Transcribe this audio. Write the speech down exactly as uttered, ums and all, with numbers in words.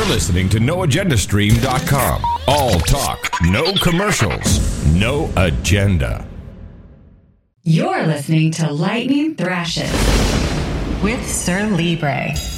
You're listening to no agenda stream dot com. All talk, no commercials, no agenda. You're listening to Lightning Thrashes with Sir Libre.